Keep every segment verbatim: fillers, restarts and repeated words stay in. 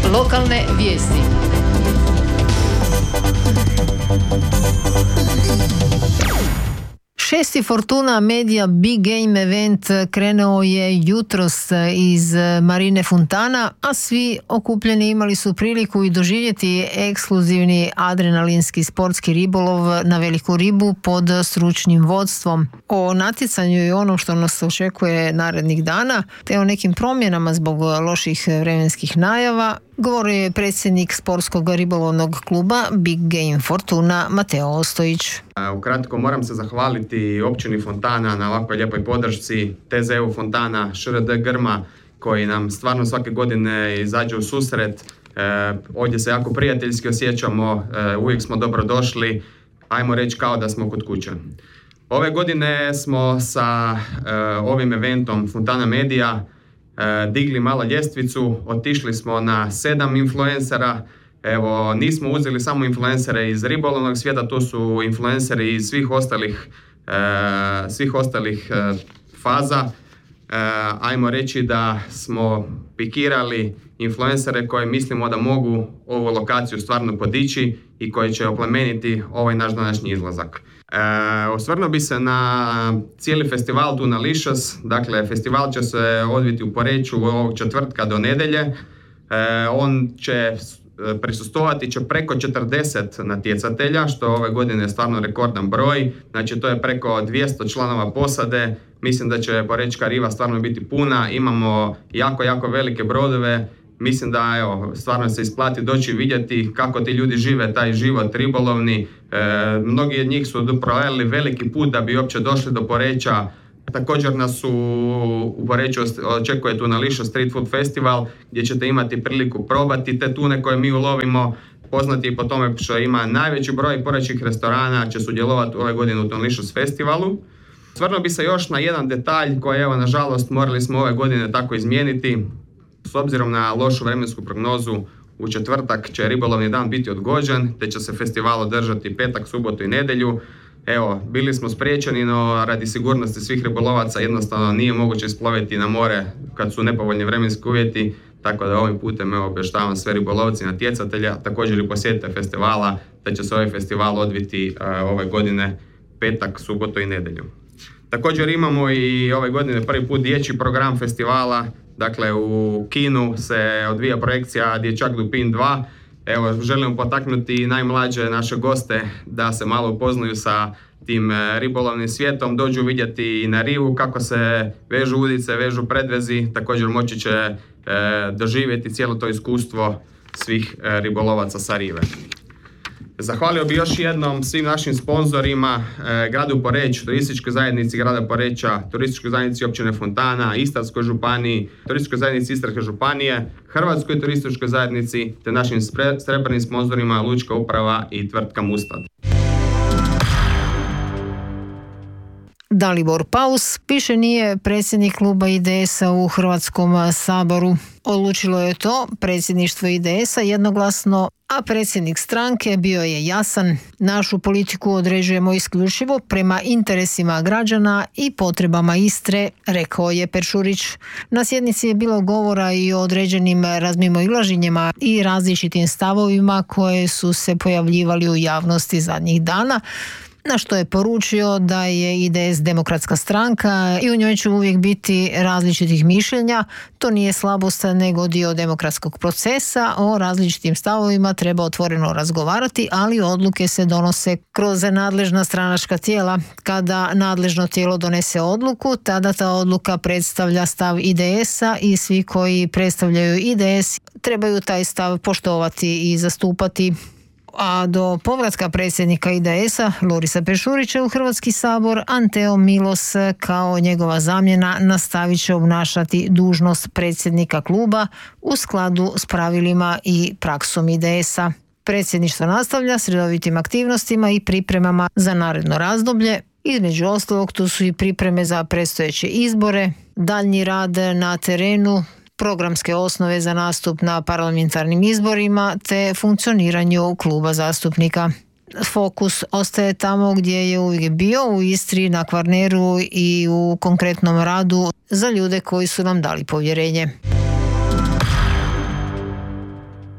Lokalne vijesti. Šesti Fortuna Media Big Game event krenuo je jutros iz Marine Fontana, a svi okupljeni imali su priliku i doživjeti ekskluzivni adrenalinski sportski ribolov na veliku ribu pod stručnim vodstvom. O natjecanju i onom što nas očekuje narednih dana, te o nekim promjenama zbog loših vremenskih najava, govorio je predsjednik sportskog ribolovnog kluba Big Game Fortuna Mateo Ostojić. Ukratko moram se zahvaliti općini Fontana na ovakvoj lijepoj podršci, T Z E-u Fontana, Š R D Grma koji nam stvarno svake godine izađe u susret. E, ovdje se jako prijateljski osjećamo, e, uvijek smo dobro došli, ajmo reći kao da smo kod kuće. Ove godine smo sa e, ovim eventom Fontana Media e, digli malo ljestvicu, otišli smo na sedam influencera. Evo, nismo uzeli samo influencere iz ribolovnog svijeta, to su influenceri iz svih ostalih, e, svih ostalih e, faza. E, ajmo reći da smo pikirali influencere koje mislimo da mogu ovu lokaciju stvarno podići i koji će oplemeniti ovaj naš današnji izlazak. E, osvrnuo bi se na cijeli festival Tunalicious. Dakle, festival će se odviti u Poreču ovog četvrtka do nedjelje. E, on će prisustvovati će preko četrdeset natjecatelja, što ove godine je stvarno rekordan broj. Znači, to je preko dvjesto članova posade. Mislim da će Porečka riva stvarno biti puna. Imamo jako, jako velike brodove. Mislim da, evo, stvarno se isplati doći vidjeti kako ti ljudi žive taj život ribolovni. E, mnogi od njih su proveli veliki put da bi uopće došli do Poreča. Također nas u, u Poreču očekuje Tunalicious Street Food Festival gdje ćete imati priliku probati te tune koje mi ulovimo, poznati po tome što ima najveći broj porečkih restorana, će sudjelovati ove godine u Tunalicious Festivalu. Stvarno bi se još na jedan detalj koji, evo, nažalost morali smo ove godine tako izmijeniti. S obzirom na lošu vremensku prognozu, u četvrtak će ribolovni dan biti odgođen, te će se festival održati petak, subotu i nedjelju. Evo, bili smo spriječeni, no radi sigurnosti svih ribolovaca jednostavno nije moguće isploviti na more kad su nepovoljni vremenski uvjeti, tako da ovim putem evo obavještavam sve ribolovci i natjecatelja, također i posjetite festivala, da će se ovaj festival odviti uh, ove godine petak, subotu i nedjelju. Također imamo i ove godine prvi put dječji program festivala, dakle u kinu se odvija projekcija Dječak Dupin dva. Evo, želimo potaknuti najmlađe naše goste da se malo upoznaju sa tim ribolovnim svijetom, dođu vidjeti i na rivu kako se vežu udice, vežu predvezi, također moći će e, doživjeti cijelo to iskustvo svih e, ribolovaca sa rive. Zahvalio bih još jednom svim našim sponzorima, e, gradu Poreč, turističkoj zajednici grada Poreča, turističkoj zajednici općine Fontana, Istarskoj županiji, turističkoj zajednici Istarske županije, Hrvatskoj turističkoj zajednici te našim srebrnim sponzorima Lučka uprava i tvrtka Mustad. Dalibor Paus više nije predsjednik kluba I D S-a u Hrvatskom saboru. Odlučilo je to predsjedništvo I D S-a jednoglasno, a predsjednik stranke bio je jasan. Našu politiku određujemo isključivo prema interesima građana i potrebama Istre, rekao je Peršurić. Na sjednici je bilo govora i o određenim razmimoilaženjima i različitim stavovima koje su se pojavljivali u javnosti zadnjih dana, na što je poručio da je I D S demokratska stranka i u njoj će uvijek biti različitih mišljenja. To nije slabost nego dio demokratskog procesa. O različitim stavovima treba otvoreno razgovarati, ali odluke se donose kroz nadležna stranačka tijela. Kada nadležno tijelo donese odluku, tada ta odluka predstavlja stav I D S-a i svi koji predstavljaju I D S trebaju taj stav poštovati i zastupati. A do povratka predsjednika I D S-a Lorisa Peršurića u Hrvatski sabor, Anteo Milos kao njegova zamjena nastavit će obnašati dužnost predsjednika kluba u skladu s pravilima i praksom I D S-a. Predsjedništvo nastavlja s redovitim aktivnostima i pripremama za naredno razdoblje. Između ostalog tu su i pripreme za predstojeće izbore, daljnji rad na terenu, programske osnove za nastup na parlamentarnim izborima te funkcioniranju kluba zastupnika. Fokus ostaje tamo gdje je uvijek bio, u Istri, na Kvarneru i u konkretnom radu za ljude koji su nam dali povjerenje.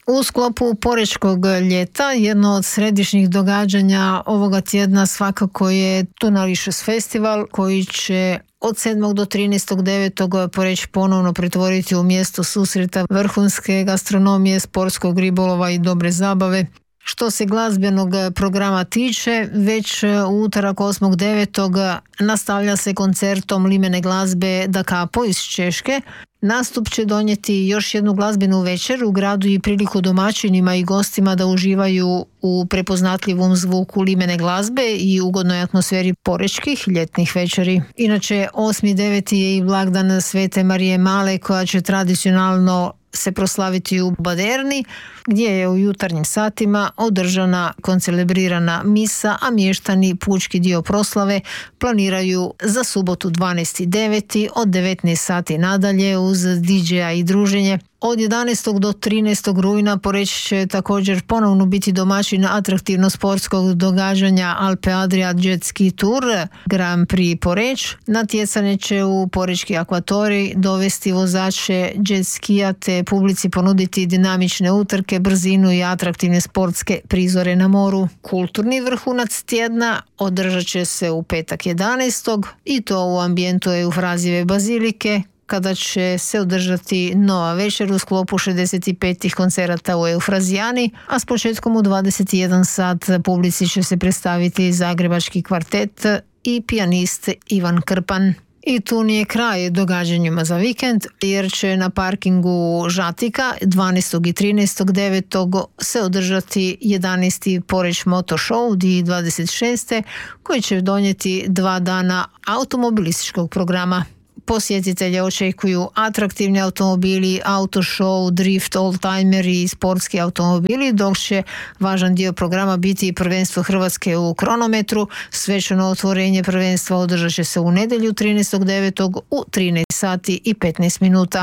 U sklopu Porečkog ljeta jedno od središnjih događanja ovoga tjedna svakako je Tonališes festival koji će od sedmog do trinaestog devetog Poreč ponovno pretvoriti u mjesto susreta vrhunske gastronomije, sportskog ribolova i dobre zabave. Što se glazbenog programa tiče, već u utorak osmog devetog nastavlja se koncertom limene glazbe Da Capo iz Češke. Nastup će donijeti još jednu glazbenu večer u gradu i priliku domaćinima i gostima da uživaju u prepoznatljivom zvuku limene glazbe i ugodnoj atmosferi porečkih ljetnih večeri. Inače, osmi deveti je i blagdan Svete Marije Male koja će tradicionalno se proslaviti u Baderni, gdje je u jutarnjim satima održana koncelebrirana misa, a mještani pučki dio proslave planiraju za subotu dvanaesti deveti od devetnaest sati nadalje uz di džeja i druženje. Od jedanaestog do trinaestog rujna Poreč će također ponovno biti domaćin atraktivno sportskog događanja Alpe Adria Jet Ski Tour Grand Prix Poreč. Natjecanje će u porečki akvatorij dovesti vozače jet skija te publici ponuditi dinamične utrke, brzinu i atraktivne sportske prizore na moru. Kulturni vrhunac tjedna održat će se u petak jedanaestog i to u ambijentu Eufrazijeve bazilike, kada će se održati nova večer u sklopu šezdeset pet koncerata u Eufrazijani, a s početkom u dvadeset jedan sat publici će se predstaviti zagrebački kvartet i pijanist Ivan Krpan. I tu nije kraj događanjima za vikend, jer će na parkingu Žatika dvanaestog i trinaestog devetog se održati jedanaesti Poreč Moto Show dvije tisuće dvadeset šeste koji će donijeti dva dana automobilističkog programa. Posjetitelje očekuju atraktivni automobili, auto show, drift, oldtimeri i sportski automobili, dok će važan dio programa biti i prvenstvo Hrvatske u kronometru. Svečano otvorenje prvenstva održat će se u nedjelju trinaestog devetog u trinaest sati i petnaest minuta.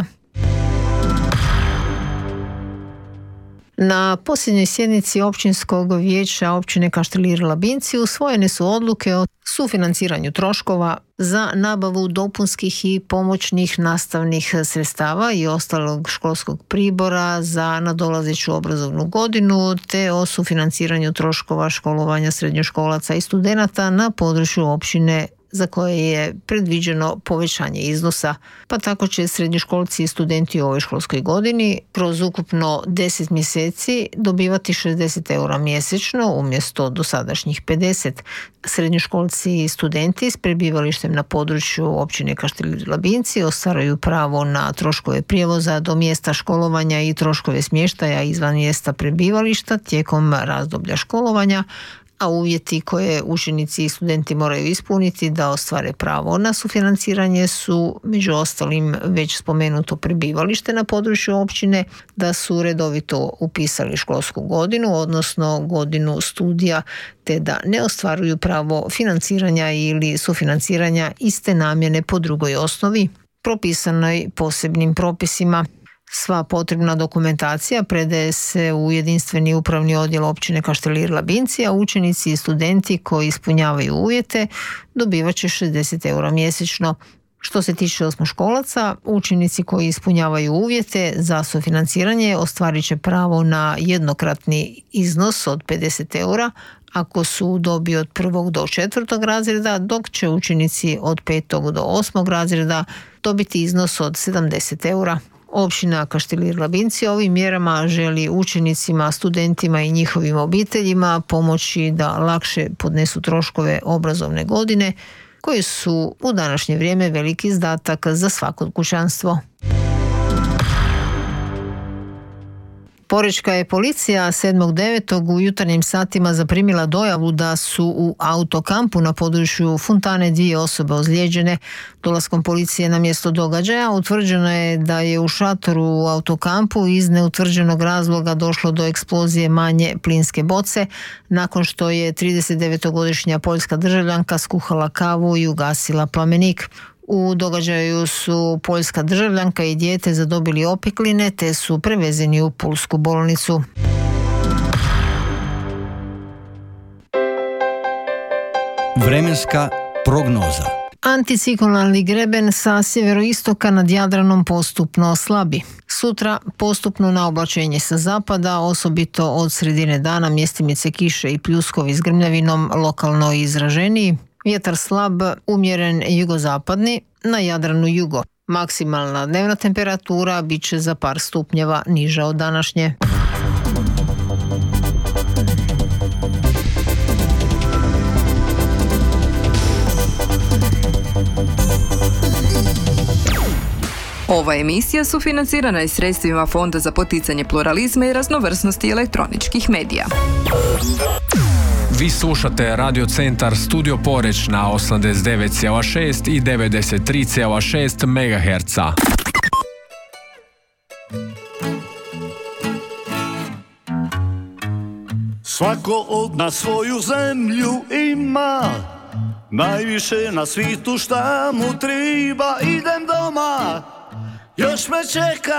Na posljednjoj sjednici općinskog vijeća općine Kaštelir Labinci usvojene su odluke o sufinanciranju troškova za nabavu dopunskih i pomoćnih nastavnih sredstava i ostalog školskog pribora za nadolazeću obrazovnu godinu, te o sufinanciranju troškova školovanja srednjoškolaca i studenata na području općine za koje je predviđeno povećanje iznosa, pa tako će srednjoškolci i studenti u ovoj školskoj godini kroz ukupno deset mjeseci dobivati šezdeset eura mjesečno umjesto dosadašnjih pedeset. Srednjoškolci i studenti s prebivalištem na području općine Kaštelir Labinci ostvaruju pravo na troškove prijevoza do mjesta školovanja i troškove smještaja izvan mjesta prebivališta tijekom razdoblja školovanja, a uvjeti koje učenici i studenti moraju ispuniti da ostvare pravo na sufinanciranje su među ostalim već spomenuto prebivalište na području općine, da su redovito upisali školsku godinu, odnosno godinu studija, te da ne ostvaruju pravo financiranja ili sufinanciranja iste namjene po drugoj osnovi propisanoj posebnim propisima. Sva potrebna dokumentacija predaje se u jedinstveni upravni odjel općine Kaštelir Labinci, a učenici i studenti koji ispunjavaju uvjete dobivat će šezdeset eura mjesečno. Što se tiče osmoškolaca, učenici koji ispunjavaju uvjete za sufinanciranje ostvarit će pravo na jednokratni iznos od pedeset eura ako su u dobi od prvog do četvrtog razreda, dok će učenici od petog do osmog razreda dobiti iznos od sedamdeset eura. Općina Kaštelir Labinci ovim mjerama želi učenicima, studentima i njihovim obiteljima pomoći da lakše podnesu troškove obrazovne godine, koji su u današnje vrijeme veliki izdatak za svako kućanstvo. Porečka je policija sedmog devetog u jutarnjim satima zaprimila dojavu da su u autokampu na području Fontane dvije osobe ozlijeđene. Dolaskom policije na mjesto događaja utvrđeno je da je u šatoru u autokampu iz neutvrđenog razloga došlo do eksplozije manje plinske boce, nakon što je tridesetdevetogodišnja poljska državljanka skuhala kavu i ugasila plamenik. U događaju su poljska državljanka i dijete zadobili opekline te su prevezeni u pulsku bolnicu. Vremenska prognoza. Anticiklonalni greben sa sjeveroistoka nad Jadranom postupno slabi. Sutra postupno na oblačenje sa zapada, osobito od sredine dana mjestimice kiše i pljuskovi s grmljavinom, lokalno izraženiji. Vjetar slab, umjeren jugozapadni, na Jadranu jugo. Maksimalna dnevna temperatura bit će za par stupnjeva niža od današnje. Ova emisija sufinancirana je sredstvima Fonda za poticanje pluralizma i raznovrsnosti elektroničkih medija. Vi slušate Radio Centar Studio Poreć na osamdeset devet zarez šest i devedeset tri zarez šest megaherca. Svako od nas svoju zemlju ima, najviše na svitu šta mu triba, idem doma, još me čeka